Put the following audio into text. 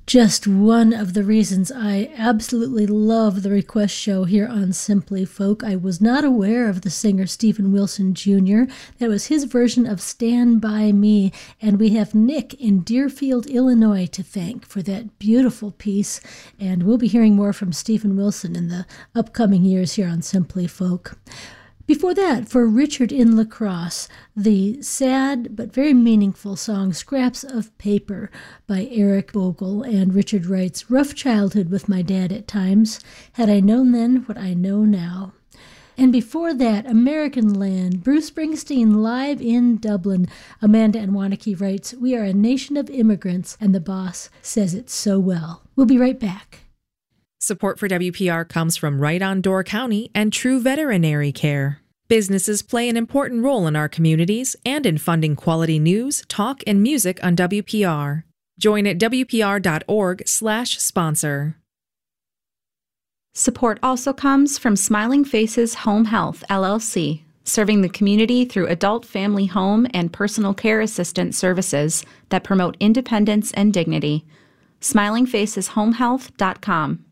just one of the reasons I absolutely love the request show here on Simply Folk. I was not aware of the singer Steven Wilson Jr. That was his version of Stand By Me, and we have Nick in Deerfield, Illinois to thank for that beautiful piece, and we'll be hearing more from Steven Wilson in the upcoming years here on Simply Folk. Before that, for Richard in La Crosse, the sad but very meaningful song Scraps of Paper by Eric Bogle. And Richard writes, rough childhood with my dad at times. Had I known then what I know now. And before that, American Land, Bruce Springsteen live in Dublin. Amanda and Wanakee writes, we are a nation of immigrants, and the boss says it so well. We'll be right back. Support for WPR comes from Right on Door County and True Veterinary Care. Businesses play an important role in our communities and in funding quality news, talk, and music on WPR. Join at WPR.org/sponsor. Support also comes from Smiling Faces Home Health, LLC, serving the community through adult family home and personal care assistant services that promote independence and dignity. SmilingFacesHomehealth.com.